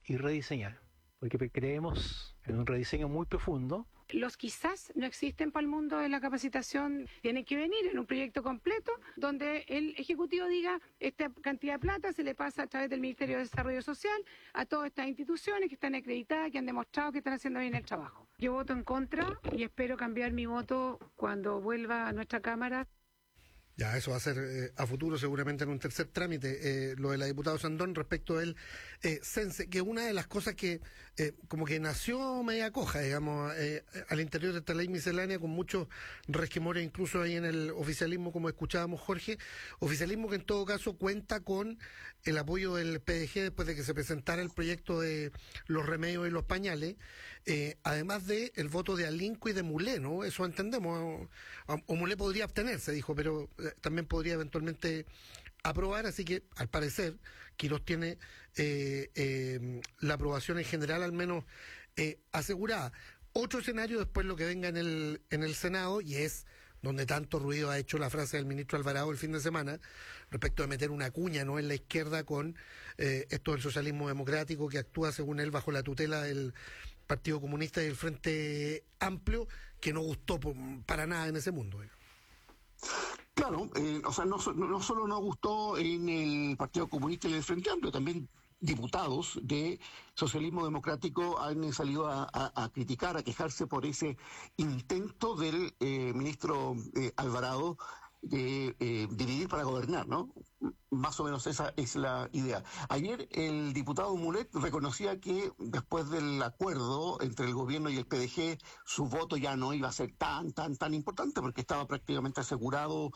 y rediseñar, porque creemos en un rediseño muy profundo. Los quizás no existen para el mundo de la capacitación, tienen que venir en un proyecto completo donde el Ejecutivo diga esta cantidad de plata se le pasa a través del Ministerio de Desarrollo Social a todas estas instituciones que están acreditadas, que han demostrado que están haciendo bien el trabajo. Yo voto en contra y espero cambiar mi voto cuando vuelva a nuestra Cámara. Ya, eso va a ser a futuro seguramente en un tercer trámite, lo de la diputada Sandón respecto del CENSE, que una de las cosas que como que nació media coja, digamos, al interior de esta ley miscelánea con muchos resquemores, incluso ahí en el oficialismo, como escuchábamos Jorge, oficialismo que en todo caso cuenta con el apoyo del PDG después de que se presentara el proyecto de los remedios y los pañales, además de el voto de Alinco y de Mulé, ¿no? Eso entendemos, o Mulé podría abstenerse, dijo, pero también podría eventualmente aprobar, así que al parecer Quirós tiene la aprobación en general al menos asegurada. Otro escenario después lo que venga en el Senado, y es donde tanto ruido ha hecho la frase del ministro Alvarado el fin de semana respecto de meter una cuña, ¿no?, en la izquierda con esto del socialismo democrático que actúa según él bajo la tutela del Partido Comunista y el Frente Amplio, que no gustó para nada en ese mundo. Claro, o sea, no solo no gustó en el Partido Comunista y el Frente Amplio, también diputados de socialismo democrático han salido a criticar, a quejarse por ese intento del ministro Alvarado de dividir para gobernar, ¿no? Más o menos esa es la idea. Ayer el diputado Mulet reconocía que después del acuerdo entre el gobierno y el PDG, su voto ya no iba a ser tan importante porque estaba prácticamente asegurado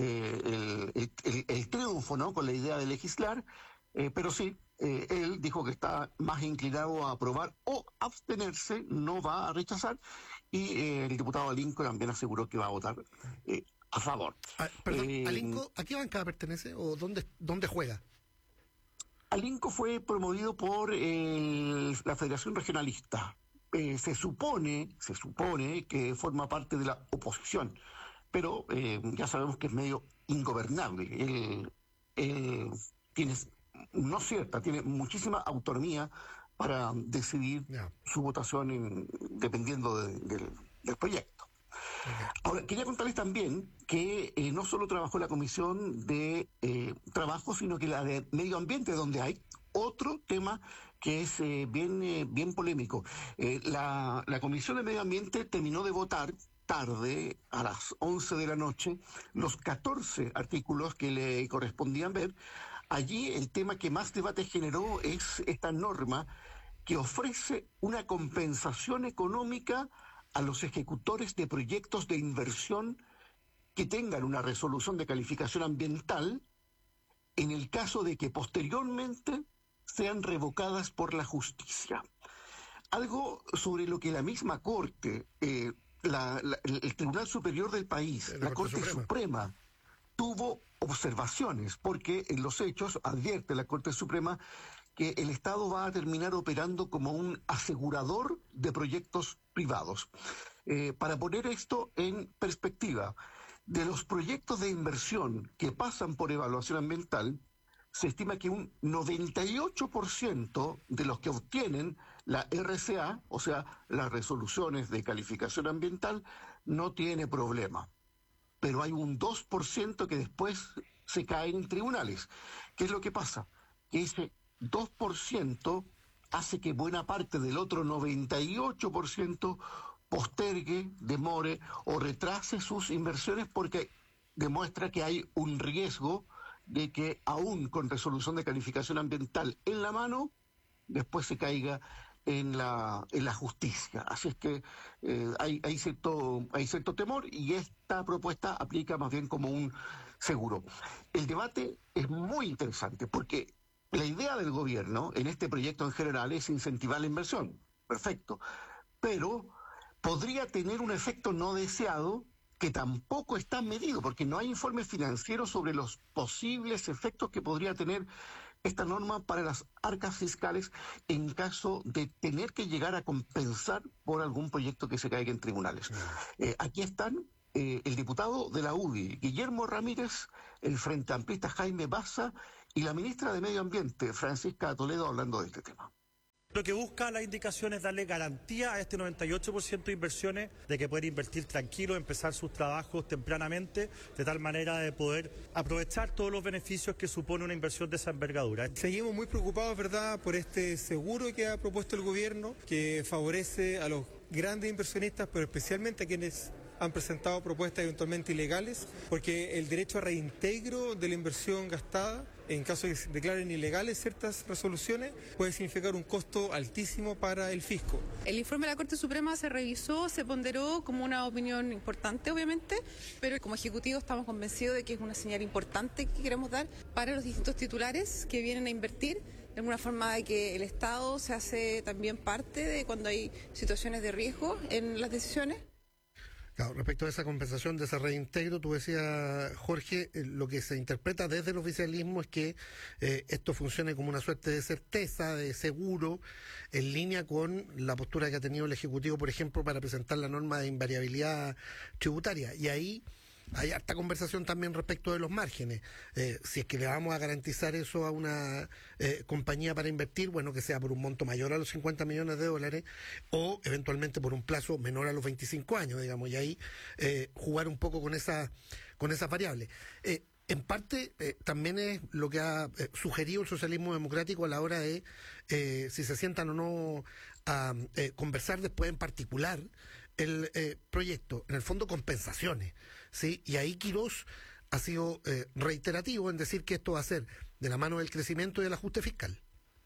el triunfo, ¿no?, con la idea de legislar, pero sí, él dijo que está más inclinado a aprobar o abstenerse, no va a rechazar, y el diputado Alinco también aseguró que va a votar a favor. Perdón, ¿Alinco a qué bancada pertenece o dónde juega? Alinco fue promovido por la Federación Regionalista. Se supone que forma parte de la oposición, pero ya sabemos que es medio ingobernable. Él tiene muchísima autonomía para decidir su votación dependiendo del proyecto. Ahora, quería contarles también que no solo trabajó la Comisión de Trabajo, sino que la de Medio Ambiente, donde hay otro tema que es bien polémico. La Comisión de Medio Ambiente terminó de votar tarde, a las 11 de la noche, los 14 artículos que le correspondían ver. Allí el tema que más debate generó es esta norma que ofrece una compensación económica a los ejecutores de proyectos de inversión que tengan una resolución de calificación ambiental en el caso de que posteriormente sean revocadas por la justicia. Algo sobre lo que la misma Corte, el Tribunal Superior del país, la Corte Suprema, tuvo observaciones, porque en los hechos advierte la Corte Suprema que el Estado va a terminar operando como un asegurador de proyectos privados. Para poner esto en perspectiva, de los proyectos de inversión que pasan por evaluación ambiental, se estima que un 98% de los que obtienen la RCA, o sea, las resoluciones de calificación ambiental, no tiene problema. Pero hay un 2% que después se caen en tribunales. ¿Qué es lo que pasa? Que ese 2% hace que buena parte del otro 98% postergue, demore o retrase sus inversiones porque demuestra que hay un riesgo de que aún con resolución de calificación ambiental en la mano, después se caiga en la justicia. Así es que hay cierto temor, y esta propuesta aplica más bien como un seguro. El debate es muy interesante porque la idea del gobierno en este proyecto en general es incentivar la inversión. Perfecto. Pero podría tener un efecto no deseado que tampoco está medido, porque no hay informes financieros sobre los posibles efectos que podría tener esta norma para las arcas fiscales en caso de tener que llegar a compensar por algún proyecto que se caiga en tribunales. Aquí están el diputado de la UDI, Guillermo Ramírez, el frente amplista Jaime Baza y la ministra de Medio Ambiente, Francisca Toledo, hablando de este tema. Lo que busca la indicación es darle garantía a este 98% de inversiones de que pueden invertir tranquilo, empezar sus trabajos tempranamente, de tal manera de poder aprovechar todos los beneficios que supone una inversión de esa envergadura. Seguimos muy preocupados, ¿verdad?, por este seguro que ha propuesto el gobierno, que favorece a los grandes inversionistas, pero especialmente a quienes han presentado propuestas eventualmente ilegales, porque el derecho a reintegro de la inversión gastada, en caso de que se declaren ilegales ciertas resoluciones, puede significar un costo altísimo para el fisco. El informe de la Corte Suprema se revisó, se ponderó como una opinión importante, obviamente, pero como Ejecutivo estamos convencidos de que es una señal importante que queremos dar para los distintos titulares que vienen a invertir, de alguna forma de que el Estado se hace también parte de cuando hay situaciones de riesgo en las decisiones. Claro, respecto a esa compensación, de ese reintegro, tú decías, Jorge, lo que se interpreta desde el oficialismo es que esto funcione como una suerte de certeza, de seguro, en línea con la postura que ha tenido el Ejecutivo, por ejemplo, para presentar la norma de invariabilidad tributaria. Y ahí hay harta conversación también respecto de los márgenes. Si es que le vamos a garantizar eso a una compañía para invertir, bueno, que sea por un monto mayor a los 50 millones de dólares o eventualmente por un plazo menor a los 25 años, digamos, y ahí jugar un poco con esa variable. En parte, también es lo que ha sugerido el socialismo democrático a la hora de si se sientan o no a conversar después en particular el proyecto, en el fondo compensaciones, ¿sí? Y ahí Quirós ha sido reiterativo en decir que esto va a ser de la mano del crecimiento y del ajuste fiscal.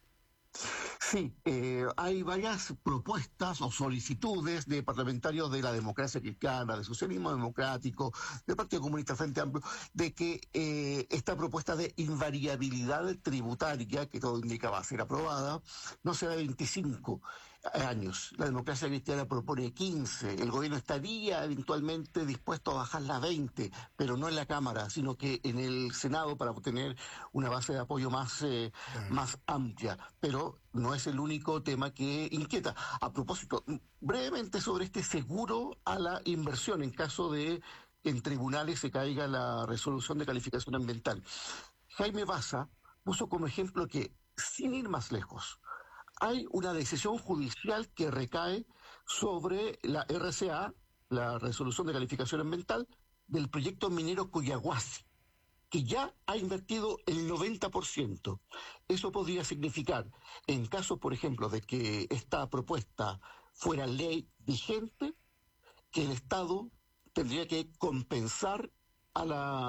Sí, hay varias propuestas o solicitudes de parlamentarios de la democracia cristiana, del socialismo democrático, del Partido Comunista Frente Amplio, de que esta propuesta de invariabilidad tributaria, que todo indica va a ser aprobada, no será de 25 años. La democracia cristiana propone 15. El gobierno estaría eventualmente dispuesto a bajarla a 20, pero no en la Cámara, sino que en el Senado para obtener una base de apoyo más amplia. Pero no es el único tema que inquieta. A propósito, brevemente sobre este seguro a la inversión en caso de que en tribunales se caiga la resolución de calificación ambiental. Jaime Baza puso como ejemplo que, sin ir más lejos, hay una decisión judicial que recae sobre la RCA, la resolución de calificación ambiental, del proyecto minero Collahuasi, que ya ha invertido el 90%. Eso podría significar, en caso, por ejemplo, de que esta propuesta fuera ley vigente, que el Estado tendría que compensar a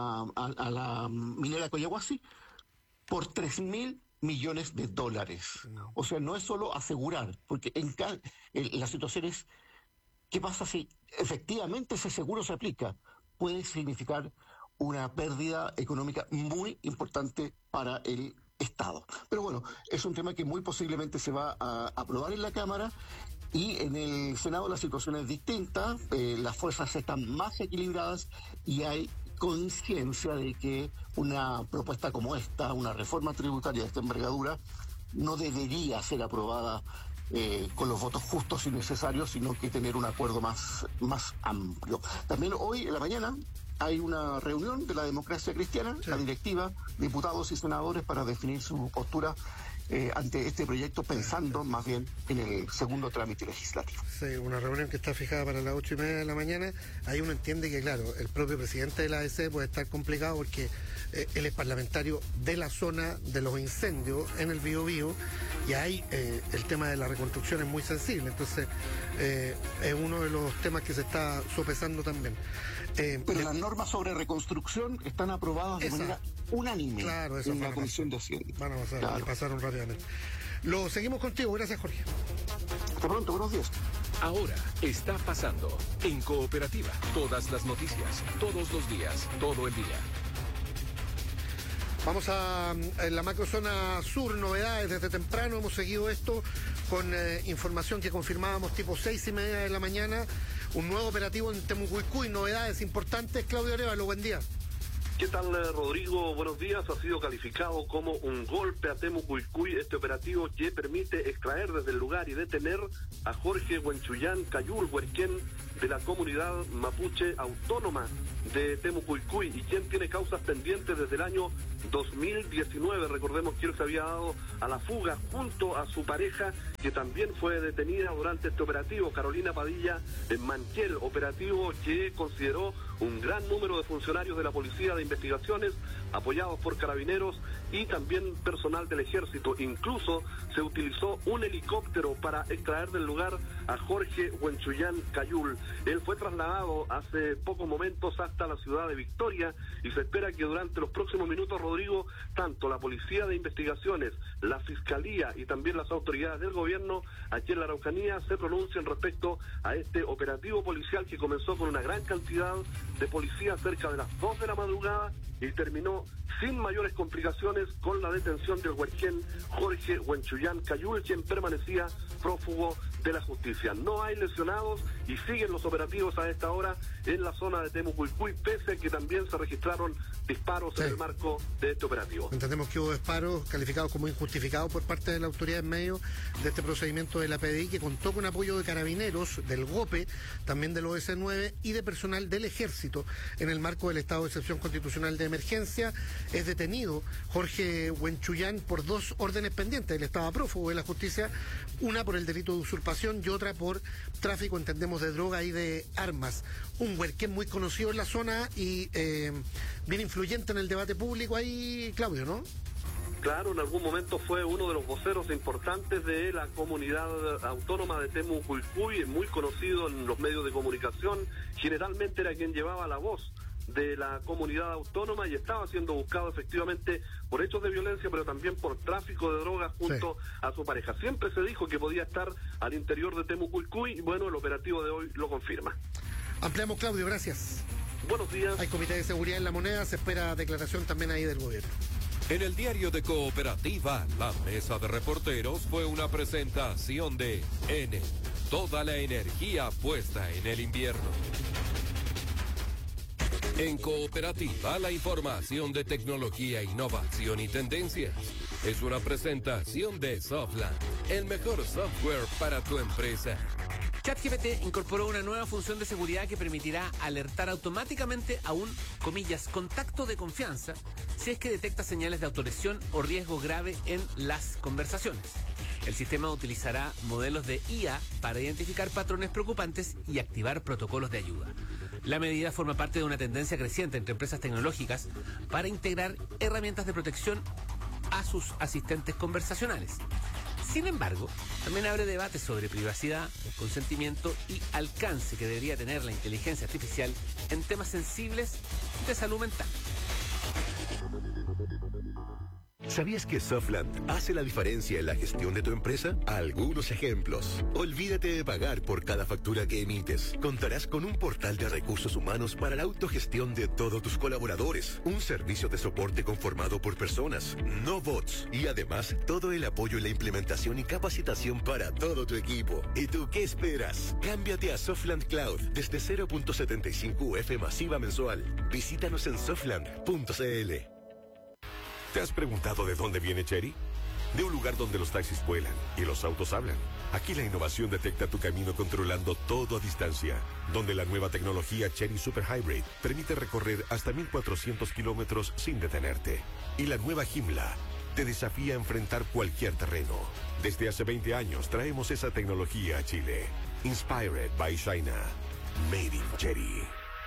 la minera Collahuasi por 3.000 millones de dólares. O sea, no es solo asegurar, porque la situación es, ¿qué pasa si efectivamente ese seguro se aplica? Puede significar una pérdida económica muy importante para el Estado. Pero bueno, es un tema que muy posiblemente se va a aprobar en la Cámara, y en el Senado la situación es distinta, las fuerzas están más equilibradas y hay conciencia de que una propuesta como esta, una reforma tributaria de esta envergadura, no debería ser aprobada con los votos justos y necesarios, sino que tener un acuerdo más amplio. También hoy en la mañana hay una reunión de la democracia cristiana, la directiva, diputados y senadores, para definir su postura ante este proyecto, pensando más bien en el segundo trámite legislativo. Sí, una reunión que está fijada para las 8:30 de la mañana. Ahí uno entiende que, claro, el propio presidente de la ADC puede estar complicado porque él es parlamentario de la zona de los incendios en el Biobío, y ahí el tema de la reconstrucción es muy sensible, entonces es uno de los temas que se está sopesando también. Pero las normas sobre reconstrucción están aprobadas de manera unánime, claro, en la Comisión de Hacienda. Van a pasar, claro. Pasaron rápidamente. Lo seguimos contigo, gracias, Jorge. Hasta pronto, buenos días. Ahora está pasando en Cooperativa. Todas las noticias, todos los días, todo el día. Vamos a la macrozona sur, novedades desde temprano. Hemos seguido esto con información que confirmábamos tipo 6:30 de la mañana. Un nuevo operativo en Temucuicui, novedades importantes. Claudio Arévalo, buen día. ¿Qué tal, Rodrigo? Buenos días. Ha sido calificado como un golpe a Temucuicui este operativo que permite extraer desde el lugar y detener a Jorge Huenchuyán Cayul Huerquén, de la comunidad mapuche autónoma de Temucuicui y quien tiene causas pendientes desde el año 2019. Recordemos que él se había dado a la fuga junto a su pareja, que también fue detenida durante este operativo, Carolina Padilla Manquel, operativo que consideró un gran número de funcionarios de la Policía de Investigaciones, apoyados por carabineros y también personal del Ejército. Incluso se utilizó un helicóptero para extraer del lugar a Jorge Huenchuyán Cayul. Él fue trasladado hace pocos momentos hasta la ciudad de Victoria y se espera que durante los próximos minutos, Rodrigo, tanto la Policía de Investigaciones, la Fiscalía y también las autoridades del gobierno aquí en la Araucanía se pronuncien respecto a este operativo policial que comenzó con una gran cantidad de policías cerca de las 2 de la madrugada y terminó sin mayores complicaciones con la detención del huerquén Jorge Huenchuyán Cayul, quien permanecía prófugo de la justicia. No hay lesionados y siguen los operativos a esta hora en la zona de Temucuicui, pese a que también se registraron disparos en el marco de este operativo. Entendemos que hubo disparos calificados como injustificados por parte de la autoridad en medio de este procedimiento de la PDI, que contó con apoyo de carabineros, del GOPE, también del OS9 y de personal del Ejército. En el marco del estado de excepción constitucional de emergencia es detenido Jorge Huenchuyán por 2 órdenes pendientes. Él estaba prófugo de la justicia, una por el delito de usurpación y otra por tráfico, entendemos, de droga y de armas. Un huerquén muy conocido en la zona y bien influyente en el debate público ahí, Claudio, ¿no? Claro, en algún momento fue uno de los voceros importantes de la comunidad autónoma de Temucuicui, muy conocido en los medios de comunicación. Generalmente era quien llevaba la voz de la comunidad autónoma y estaba siendo buscado efectivamente por hechos de violencia, pero también por tráfico de drogas junto a su pareja. Siempre se dijo que podía estar al interior de Temucuicui y bueno, el operativo de hoy lo confirma. Ampliamos, Claudio, gracias. Buenos días. Hay comité de seguridad en La Moneda, se espera declaración también ahí del gobierno. En el diario de Cooperativa, la mesa de reporteros fue una presentación de Enel, toda la energía puesta en el invierno. En Cooperativa, la información de tecnología, innovación y tendencias. Es una presentación de Softland, el mejor software para tu empresa. ChatGPT incorporó una nueva función de seguridad que permitirá alertar automáticamente a un, comillas, contacto de confianza si es que detecta señales de autolesión o riesgo grave en las conversaciones. El sistema utilizará modelos de IA para identificar patrones preocupantes y activar protocolos de ayuda. La medida forma parte de una tendencia creciente entre empresas tecnológicas para integrar herramientas de protección a sus asistentes conversacionales. Sin embargo, también abre debates sobre privacidad, consentimiento y alcance que debería tener la inteligencia artificial en temas sensibles de salud mental. ¿Sabías que Softland hace la diferencia en la gestión de tu empresa? Algunos ejemplos. Olvídate de pagar por cada factura que emites. Contarás con un portal de recursos humanos para la autogestión de todos tus colaboradores. Un servicio de soporte conformado por personas, no bots. Y además, todo el apoyo en la implementación y capacitación para todo tu equipo. ¿Y tú qué esperas? Cámbiate a Softland Cloud desde 0.75 UF masiva mensual. Visítanos en softland.cl. ¿Te has preguntado de dónde viene Chery? De un lugar donde los taxis vuelan y los autos hablan. Aquí la innovación detecta tu camino controlando todo a distancia. Donde la nueva tecnología Chery Super Hybrid permite recorrer hasta 1.400 kilómetros sin detenerte. Y la nueva Joomla te desafía a enfrentar cualquier terreno. Desde hace 20 años traemos esa tecnología a Chile. Inspired by China. Made in Chery.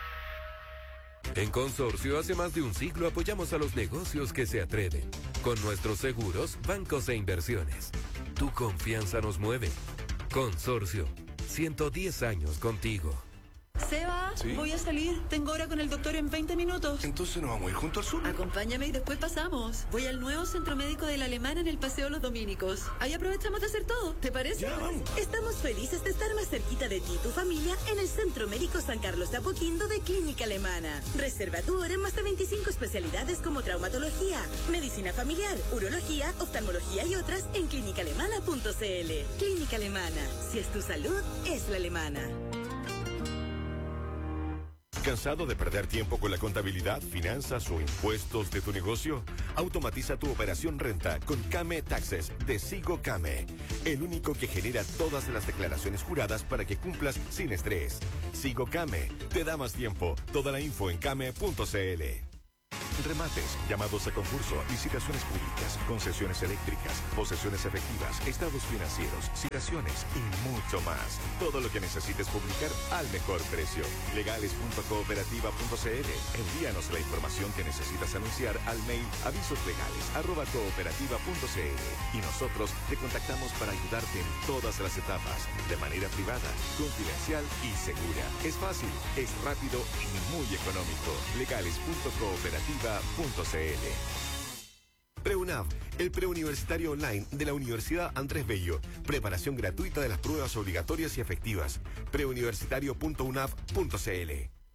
En Consorcio, hace más de un siglo apoyamos a los negocios que se atreven. Con nuestros seguros, bancos e inversiones. Tu confianza nos mueve. Consorcio, 110 años contigo. Seba, ¿sí? Voy a salir. Tengo hora con el doctor en 20 minutos. Entonces nos vamos a ir junto al sur. Acompáñame y después pasamos. Voy al nuevo centro médico de la Alemana en el Paseo Los Dominicos. Ahí aprovechamos de hacer todo. ¿Te parece? Ya, vamos. Estamos felices de estar más cerquita de ti y tu familia en el Centro Médico San Carlos de Apoquindo de Clínica Alemana. Reserva tu hora en más de 25 especialidades como traumatología, medicina familiar, urología, oftalmología y otras en clinicalemana.cl. Clínica Alemana. Si es tu salud, es la alemana. ¿Cansado de perder tiempo con la contabilidad, finanzas o impuestos de tu negocio? Automatiza tu operación renta con Came Taxes de Sigo Came, el único que genera todas las declaraciones juradas para que cumplas sin estrés. Sigo Came te da más tiempo. Toda la info en came.cl. Remates, llamados a concurso, licitaciones públicas, concesiones eléctricas, posesiones efectivas, estados financieros, citaciones y mucho más. Todo lo que necesites publicar al mejor precio. Legales.cooperativa.cl. Envíanos la información que necesitas anunciar al mail avisoslegales@cooperativa.cl y nosotros te contactamos para ayudarte en todas las etapas, de manera privada, confidencial y segura. Es fácil, es rápido y muy económico. Legales.cooperativa.cl. PreUNAV, el preuniversitario online de la Universidad Andrés Bello. Preparación gratuita de las pruebas obligatorias y efectivas. preuniversitario.unav.cl.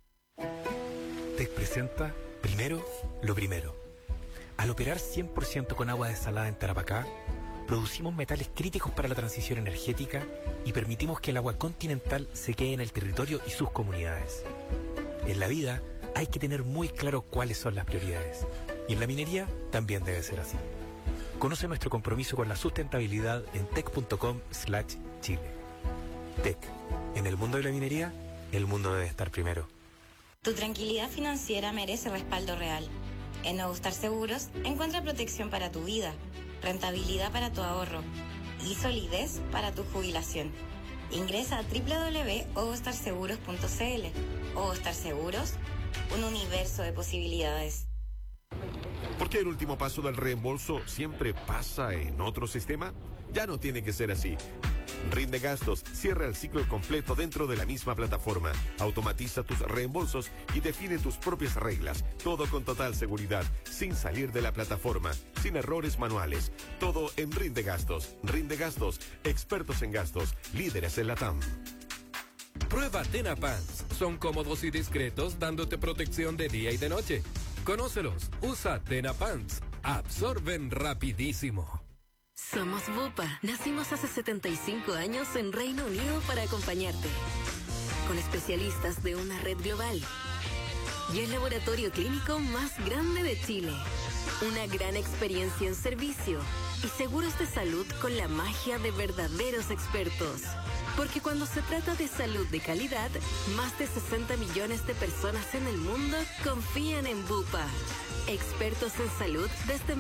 TEC presenta Primero lo Primero. Al operar 100% con agua desalada en Tarapacá, producimos metales críticos para la transición energética y permitimos que el agua continental se quede en el territorio y sus comunidades. En la vida, hay que tener muy claro cuáles son las prioridades. Y en la minería también debe ser así. Conoce nuestro compromiso con la sustentabilidad en tec.com/Chile. TEC. En el mundo de la minería, el mundo debe estar primero. Tu tranquilidad financiera merece respaldo real. En Ogostar Seguros encuentra protección para tu vida, rentabilidad para tu ahorro y solidez para tu jubilación. Ingresa a www.ogostarseguros.cl. Ogostar Seguros, un universo de posibilidades. ¿Por qué el último paso del reembolso siempre pasa en otro sistema? Ya no tiene que ser así. Rinde Gastos cierra el ciclo completo dentro de la misma plataforma. Automatiza tus reembolsos y define tus propias reglas. Todo con total seguridad, sin salir de la plataforma, sin errores manuales. Todo en Rinde Gastos. Rinde Gastos, expertos en gastos, líderes en la TAM. Prueba Tena Pants. Son cómodos y discretos, dándote protección de día y de noche. Conócelos. Usa Tena Pants. Absorben rapidísimo. Somos Bupa. Nacimos hace 75 años en Reino Unido para acompañarte. Con especialistas de una red global. Y el laboratorio clínico más grande de Chile. Una gran experiencia en servicio. Y seguros de salud con la magia de verdaderos expertos. Porque cuando se trata de salud de calidad, más de 60 millones de personas en el mundo confían en Bupa. Expertos en salud desde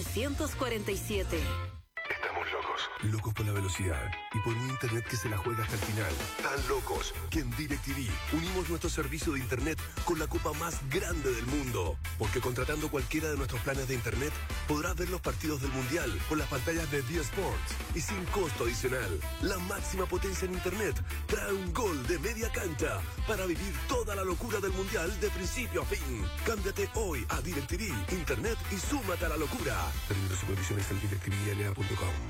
1947. Estamos locos. Locos por la velocidad y por un internet que se la juega hasta el final. Tan locos que en DirecTV unimos nuestro servicio de internet con la copa más grande del mundo. Porque contratando cualquiera de nuestros planes de internet, podrás ver los partidos del Mundial por las pantallas de D-Sports y sin costo adicional. La máxima potencia en internet trae un gol de media cancha para vivir toda la locura del Mundial de principio a fin. Cámbiate hoy a DirecTV, internet y súmate a la locura. Términos y condiciones en directvla.com.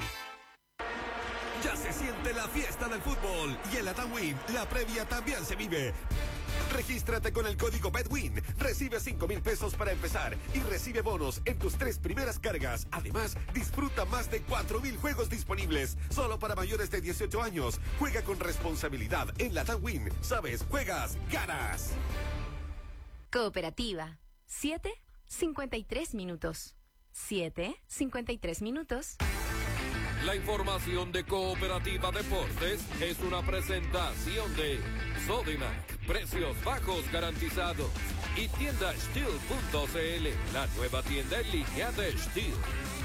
Ya se siente la fiesta del fútbol y en la TAMWIN la previa también se vive. Regístrate con el código BEDWIN, recibe 5,000 pesos para empezar y recibe bonos en tus 3 primeras cargas. Además, disfruta más de 4,000 juegos disponibles, solo para mayores de 18 años. Juega con responsabilidad en la TAMWIN. Sabes, juegas, ganas. Cooperativa. 7:53 minutos. 7:53 minutos. La información de Cooperativa Deportes es una presentación de Sodimac, precios bajos garantizados, y tienda Steel.cl, la nueva tienda en línea de Steel.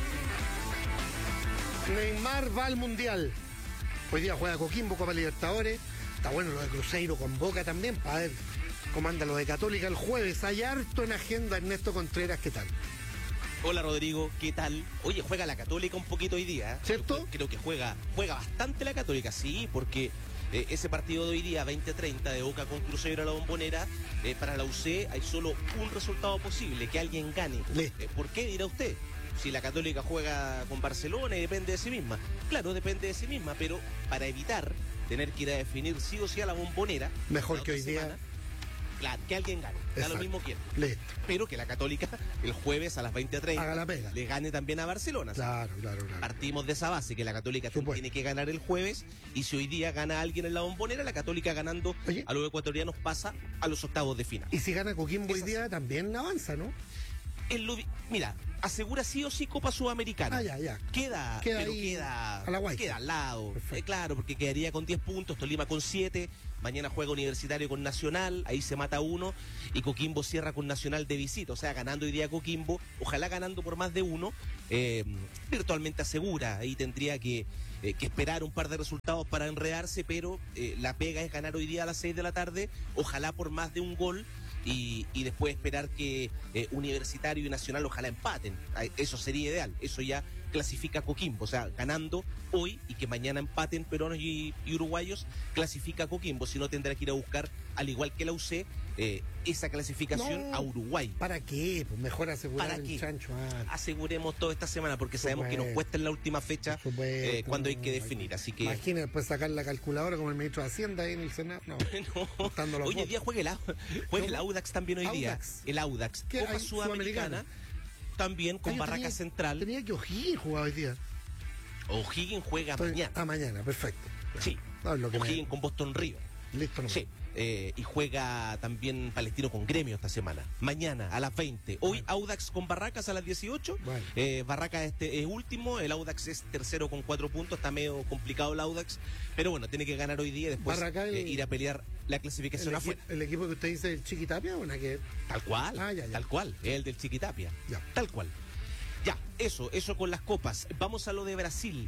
Neymar va al Mundial. Hoy día juega Coquimbo, Copa Libertadores. Está bueno lo de Cruzeiro con Boca también, para ver cómo anda lo de Católica el jueves. Hay harto en agenda. Ernesto Contreras, ¿qué tal? Hola Rodrigo, ¿qué tal? Oye, juega la Católica un poquito hoy día, ¿eh? ¿Cierto? Creo que juega bastante la Católica, sí, porque ese partido de hoy día, 20:30, de Boca con Cruzeiro a la Bombonera, para la UC hay solo un resultado posible, que alguien gane. ¿Por qué, dirá usted? Si la Católica juega con Barcelona y depende de sí misma. Claro, depende de sí misma, pero para evitar tener que ir a definir sí o sí a la Bombonera. Mejor que hoy día. Claro, que alguien gane. Da lo mismo quién. Listo. Pero que la Católica el jueves a las 20:30 haga la pega. Le gane también a Barcelona. Claro. Partimos de esa base, que la Católica tiene que ganar el jueves, y si hoy día gana alguien en la Bombonera, la Católica ganando a los ecuatorianos pasa a los octavos de final. Y si gana Coquimbo hoy día también avanza, ¿no? Mira, asegura sí o sí Copa Sudamericana. Ya. Queda a la guay. Queda al lado. Claro, porque quedaría con 10 puntos, Tolima con 7. Mañana juega Universitario con Nacional, ahí se mata uno, y Coquimbo cierra con Nacional de visita, o sea, ganando hoy día Coquimbo, ojalá ganando por más de uno, virtualmente asegura, ahí tendría que esperar un par de resultados para enredarse, pero la pega es ganar hoy día a las 6 de la tarde, ojalá por más de un gol, y después esperar que Universitario y Nacional ojalá empaten, eso sería ideal, eso ya clasifica a Coquimbo, o sea, ganando hoy y que mañana empaten peruanos y uruguayos, clasifica a Coquimbo, si no tendrá que ir a buscar, al igual que la UC, esa clasificación a Uruguay. ¿Para qué? Pues mejor asegurar el chancho. Aseguremos todo esta semana, porque sabemos que nos cuesta en la última fecha cuando hay que definir, así que... Imagina después sacar la calculadora como el ministro de Hacienda ahí en el Senado. No. Hoy día juega el Audax también hoy día. El Audax. Copa Sudamericana. También con Barraca Central. Tenía que O'Higgins jugar hoy día. O'Higgins juega mañana. Mañana, perfecto. Sí. O'Higgins con Boston Río. Listo. Sí. Y juega también Palestino con Gremio esta semana. Mañana a las 20. Hoy Audax con Barracas a las 18. Bueno. Barracas es último. El Audax es tercero con 4 puntos. Está medio complicado el Audax. Pero bueno, tiene que ganar hoy día y después ir a pelear la clasificación afuera. ¿El equipo que usted dice el Chiquitapia o una que...? Tal cual. Tal cual. El del Chiquitapia. Tal cual. Ya, eso con las copas. Vamos a lo de Brasil.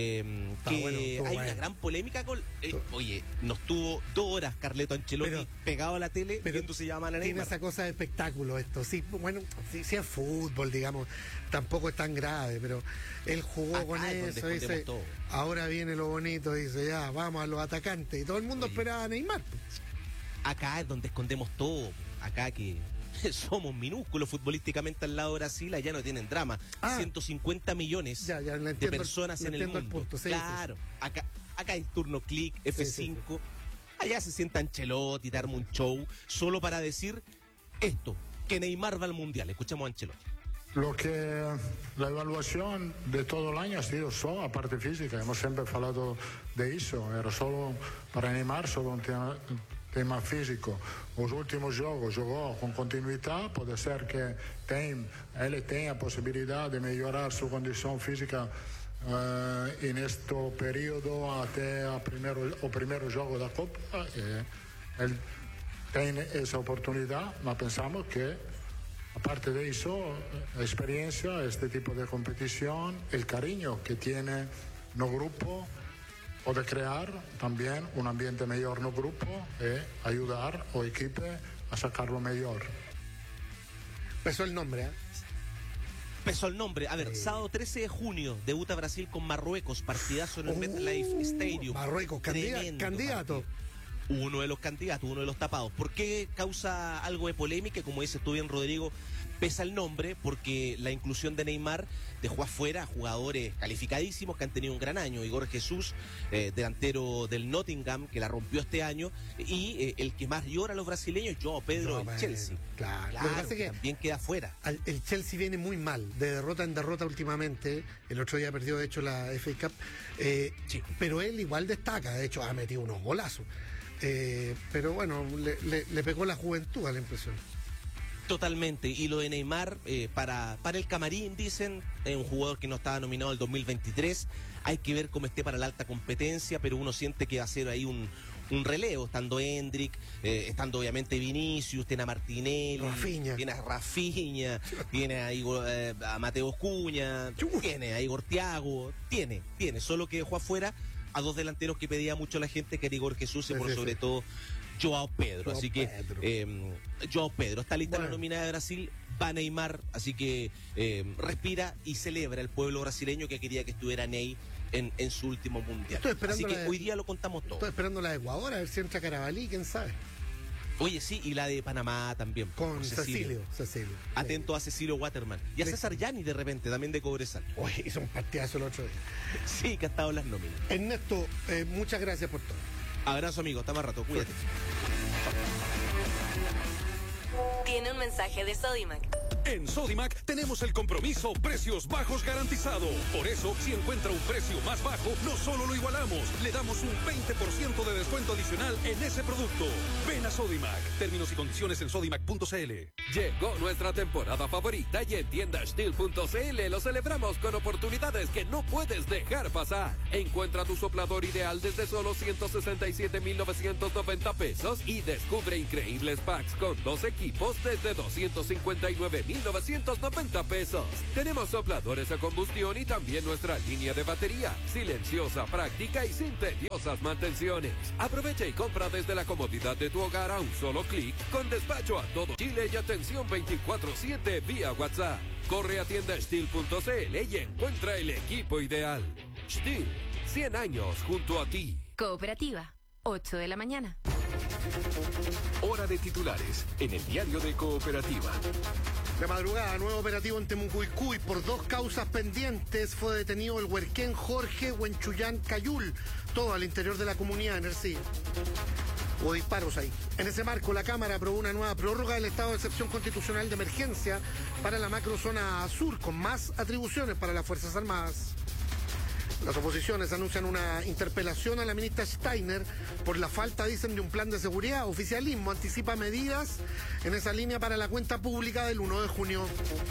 Hay una gran polémica con... oye, nos tuvo 2 horas Carleto Ancelotti pegado a la tele viendo se llaman a Neymar. Tiene esa cosa de espectáculo esto. Sí, bueno, sí es fútbol, digamos, tampoco es tan grave, pero él jugó con eso, dice, ahora viene lo bonito, dice, ya, vamos a los atacantes. Y todo el mundo esperaba a Neymar. Acá es donde escondemos todo. Acá que... somos minúsculos futbolísticamente al lado de Brasil, allá no tienen drama. 150 millones de personas en el mundo. Claro, acá hay turno click, F5. Allá se sienta Ancelotti, darme un show, solo para decir esto, que Neymar va al Mundial. Escuchamos a Ancelotti. Lo que la evaluación de todo el año ha sido solo la parte física, hemos siempre hablado de eso, era solo para Neymar, solo un tema físico. Los últimos juegos jugó con continuidad, puede ser que él tenga posibilidad de mejorar su condición física en este periodo hasta el primer juego de la Copa. Él tiene esa oportunidad, pero pensamos que aparte de eso, la experiencia, este tipo de competición, el cariño que tiene el grupo, puede crear también un ambiente mejor en el grupo y ayudar al equipo a sacarlo mejor. Pesó el nombre, Pesó el nombre. A ver, sábado 13 de junio debuta Brasil con Marruecos, partidazo en el MetLife Stadium. Marruecos, candidato. Uno de los candidatos, uno de los tapados. ¿Por qué causa algo de polémica? Como dices tú bien, Rodrigo, pesa el nombre porque la inclusión de Neymar dejó afuera a jugadores calificadísimos que han tenido un gran año. Igor Jesús, delantero del Nottingham, que la rompió este año, y el que más llora a los brasileños, Joao Pedro del Chelsea. Claro, lo que pasa es que también queda afuera. El Chelsea viene muy mal, de derrota en derrota últimamente. El otro día perdió, de hecho, la FA Cup. Pero él igual destaca, de hecho, ha metido unos golazos. Pero bueno, le pegó la juventud a la impresión. Totalmente, y lo de Neymar, para el camarín, dicen, es un jugador que no estaba nominado el 2023, hay que ver cómo esté para la alta competencia, pero uno siente que va a ser ahí un relevo, estando Endrick, estando obviamente Vinicius, tiene a Martinelli, tiene a Rafinha, tiene a Mateo Cuña, tiene a Igor Thiago, tiene, solo que dejó afuera a 2 delanteros que pedía mucho la gente, que era Igor Jesús y por sobre todo Joao Pedro. Así que Joao Pedro está lista en la nómina de Brasil, va Neymar, así que respira y celebra el pueblo brasileño que quería que estuviera Ney en su último mundial. Así que hoy día lo contamos todo. Estoy esperando la de Ecuador, a ver si entra Carabalí, quién sabe. Oye, sí, y la de Panamá también. Con Cecilio. Atento a Cecilio Waterman. Y a César Yanni de repente, también de Cobresal. Oye, hizo un partidazo el otro día. Sí, que ha estado en las nóminas. Ernesto, muchas gracias por todo. Abrazo, amigo. Hasta más rato. Cuídate. Tiene un mensaje de Sodimac. En Sodimac tenemos el compromiso precios bajos garantizado. Por eso, si encuentra un precio más bajo, no solo lo igualamos, le damos un 20% de descuento adicional en ese producto. Ven a Sodimac. Términos y condiciones en sodimac.cl. Llegó nuestra temporada favorita y en tiendastil.cl lo celebramos con oportunidades que no puedes dejar pasar. Encuentra tu soplador ideal desde solo 167,990 pesos y descubre increíbles packs con 2 equipos desde 259,990 pesos. Tenemos sopladores a combustión y también nuestra línea de batería, silenciosa, práctica y sin tediosas mantenciones. Aprovecha y compra desde la comodidad de tu hogar a un solo clic, con despacho a todo Chile y atención 24/7 vía WhatsApp. Corre a tiendastil.cl y encuentra el equipo ideal. Stihl, 100 años junto a ti. Cooperativa, 8 de la mañana. Hora de titulares en el diario de Cooperativa. De madrugada, nuevo operativo en Temucuicui. Por 2 causas pendientes fue detenido el huerquén Jorge Huenchuyán Cayul, todo al interior de la comunidad de Nercía. Hubo disparos ahí. En ese marco, la Cámara aprobó una nueva prórroga del estado de excepción constitucional de emergencia para la macrozona sur, con más atribuciones para las Fuerzas Armadas. Las oposiciones anuncian una interpelación a la ministra Steiner por la falta, dicen, de un plan de seguridad. Oficialismo anticipa medidas en esa línea para la cuenta pública del 1 de junio.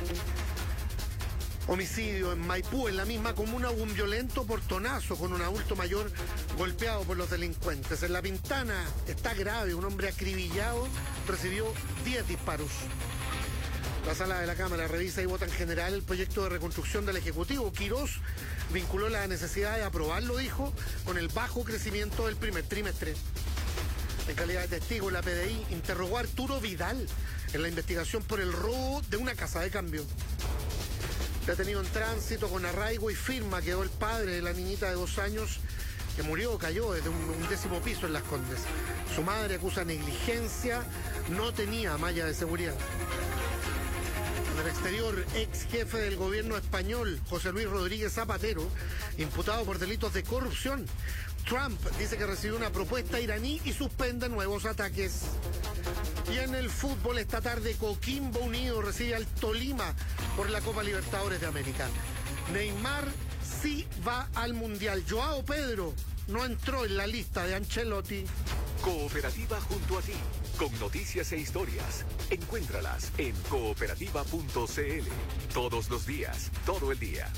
Homicidio en Maipú, en la misma comuna, hubo un violento portonazo con un adulto mayor golpeado por los delincuentes. En La Pintana está grave, un hombre acribillado recibió 10 disparos. La sala de la Cámara revisa y vota en general el proyecto de reconstrucción del Ejecutivo. Quirós vinculó la necesidad de aprobarlo, dijo, con el bajo crecimiento del primer trimestre. En calidad de testigo, la PDI interrogó a Arturo Vidal en la investigación por el robo de una casa de cambio. Detenido en tránsito con arraigo y firma quedó el padre de la niñita de 2 años que cayó desde un 10º piso en Las Condes. Su madre acusa negligencia, no tenía malla de seguridad. En el exterior, ex jefe del gobierno español, José Luis Rodríguez Zapatero, imputado por delitos de corrupción. Trump dice que recibió una propuesta iraní y suspende nuevos ataques. Y en el fútbol, esta tarde, Coquimbo Unido recibe al Tolima por la Copa Libertadores de América. Neymar sí va al Mundial. Joao Pedro no entró en la lista de Ancelotti. Cooperativa junto a ti, con noticias e historias. Encuéntralas en cooperativa.cl. Todos los días, todo el día.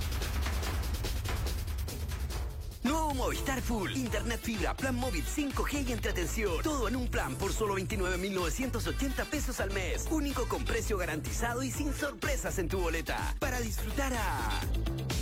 Nuevo Movistar Full. Internet fibra, plan móvil 5G y entretención. Todo en un plan por solo 29,980 pesos al mes. Único con precio garantizado y sin sorpresas en tu boleta. Para disfrutar a...